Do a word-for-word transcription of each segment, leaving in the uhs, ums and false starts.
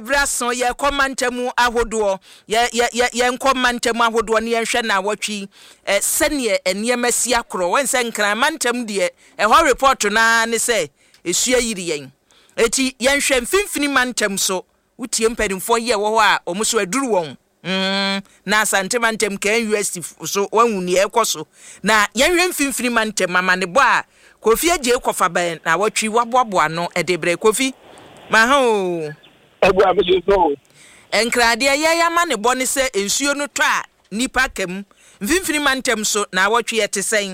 Braso ye komantemu ahodo ye ye ye komantemu ahodo ne yenhwe na awotwi eh sene eniemasi akro wen se nkran mantem de e ho report na ne se esua yiri yen eti yenhwe mfimfini mantem so wutie mpadimfo ye wo ho a omuso aduru won mm na asante mantem kan U S so wanwu ne ekoso na yenhwe mfimfini mantem amane bo a Kofi aje kofa ban na awotwi waboaboa no edebre Kofi ma ho Ebu abisi so. Enkrade ye yama ne bone se ensuo no to a nipa kam mfimfini mantem so na awotwe yete sen.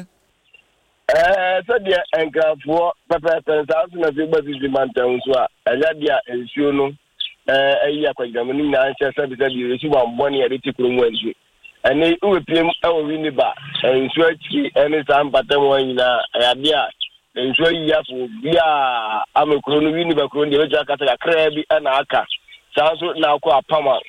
Eh so de enkrafo pepe pensa so na fi gbasi mantem so a enya dia ensuo no eh ayi akwagyam ni na anche se bi se bi resi wa mbone ya reti kuro mu anju. Ene uwe piem e wo wi ni ba ensuo achi ene sam patam wa nyina ya dia ensuo yi afo bia amekuro no wi ni ba kuro de beja kata kra bi ana aka sanso na akọ apama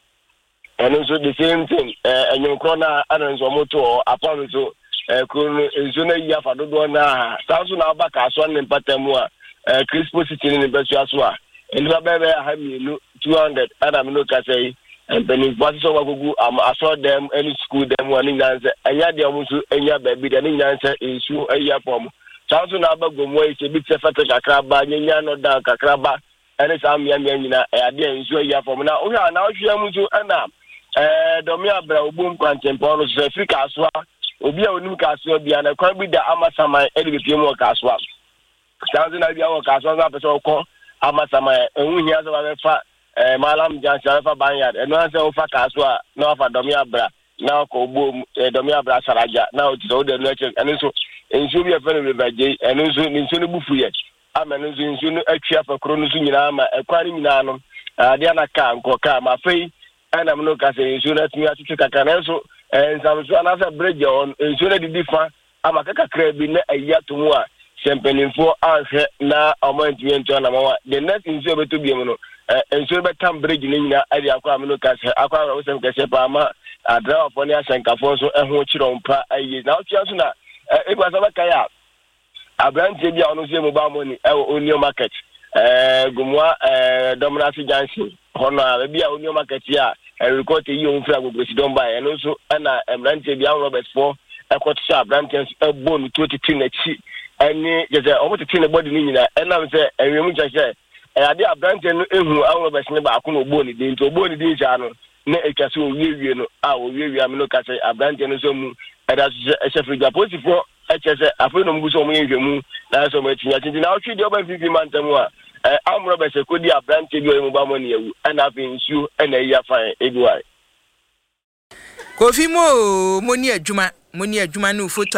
ene so the same thing eh enyekro na ana nso moto apama so eh kuro ensuo na yi afa dodo na sanso na aba ka so ne patamu a eh crispo city ne besu aso a ene ba bebe ha mienu two hundred ana me no ka sei and then if what so wagugu am aso dem any school dem one nyanse enya de omusu enya ba bi de nyanse ensuo eya pom sanso na abagomo e se bi se fete kakra ba nyanya no da kakra ba ene sam ya me nyina e ade ensuo ya fom na o hwa na o hwa mu so ana eh domi abra obum kwantempo no so Africa aso obi a onim ka aso bia na kwa bi da amasama e de bepie mu ka aso sanso na bia wo ka aso na pese okọ amasama enhu hia so ba fa eh malam jansa fa banyard eno anse o fa ka aso na fa domi abra na ko obum domi abra saraja na o ti so de no eche ene so ensu bi afa ne bebaje eno nso nso ne bufu ye amene nso nso no atwa fa kro no so nyina ma ekwani nyina no ade ana ka nko ka ma fei ana mno ka se nso na tumi atwe kaka na nso ensamso ana fa bridge on nso na didi fa ama kaka kra bi na ayi atomu a sempeninfo anhwe na omanti ento na mawa the next nso beto bi mu no nso be tam bridge ni nyina ade akwa amno ka se akwa ro sem ka se pa ma adra ofo ni asenkafo so eho chiro mpa ayi na otua so na Eba saba kaya abrantie bia ono se mobile money e Onion market eh gumwa eh Domrasi Jansi hono a bia Onion market ya e record yi on fra gogo sidon ba e no so na abrantie bia Robert four e kwotsa abrantie e bonu twenty two na chi ani je se omo tete ne body ni nyina e na se ewemu chache e ade abrantie no ehu Robert ne ba akono bonu de nto bonu de ncha no na ekase o wiewie no a o wiewie amino kase abrantie no so mu Ada Sheffield Posifo echese afeno mguso mu yenhwemu na so ma tinya tinti na otwe de oba fifi mantamu a amro be se kodi abrante bi o mu ba mo ne yawu ana afi nsu ana yi afan ebiwai Kofi mo mo ni adwuma mo ni adwuma no foto